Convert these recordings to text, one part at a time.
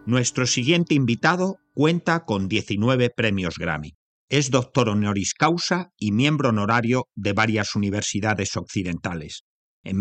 Nuestro siguiente invitado cuenta con 19 premios Grammy. Es doctor honoris causa y miembro honorario de varias universidades occidentales. En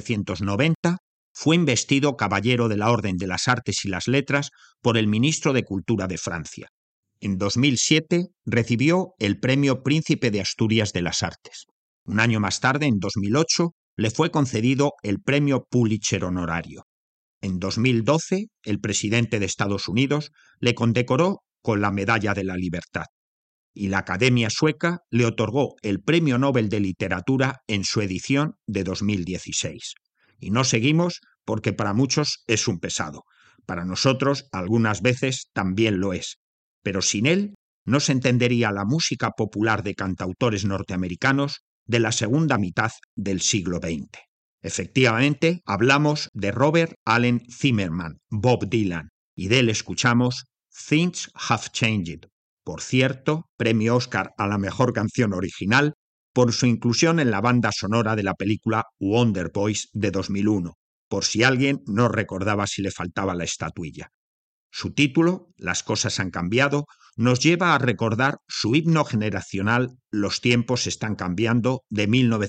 1990 fue investido Caballero de la Orden de las Artes y las Letras por el ministro de Cultura de Francia. En 2007 recibió el Premio Príncipe de Asturias de las Artes. Un año más tarde, en 2008, le fue concedido el Premio Pulitzer honorario. En 2012, el presidente de Estados Unidos le condecoró con la Medalla de la Libertad y la Academia Sueca le otorgó el Premio Nobel de Literatura en su edición de 2016. Y no seguimos porque para muchos es un pesado. Para nosotros algunas veces también lo es. Pero sin él no se entendería la música popular de cantautores norteamericanos de la segunda mitad del siglo XX. Efectivamente, hablamos de Robert Allen Zimmerman, Bob Dylan, y de él escuchamos Things Have Changed. Por cierto, premio Oscar a la mejor canción original por su inclusión en la banda sonora de la película Wonder Boys de 2001, por si alguien no recordaba si le faltaba la estatuilla. Su título, Las cosas han cambiado, nos lleva a recordar su himno generacional Los tiempos están cambiando de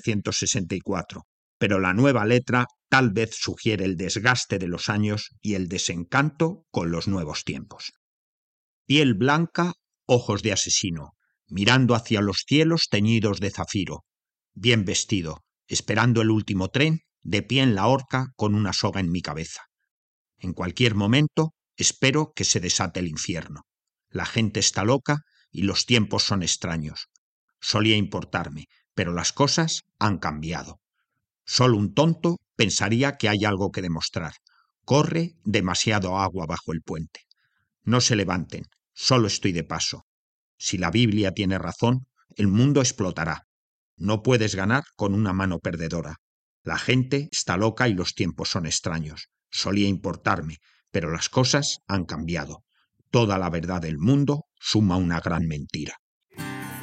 1964, pero la nueva letra tal vez sugiere el desgaste de los años y el desencanto con los nuevos tiempos. Piel blanca, ojos de asesino, mirando hacia los cielos teñidos de zafiro, bien vestido, esperando el último tren, de pie en la horca con una soga en mi cabeza. En cualquier momento espero que se desate el infierno. La gente está loca y los tiempos son extraños. Solía importarme, pero las cosas han cambiado. Solo un tonto pensaría que hay algo que demostrar. Corre demasiado agua bajo el puente. No se levanten, solo estoy de paso. Si la Biblia tiene razón, el mundo explotará. No puedes ganar con una mano perdedora. La gente está loca y los tiempos son extraños. Solía importarme, pero las cosas han cambiado. Toda la verdad del mundo suma una gran mentira.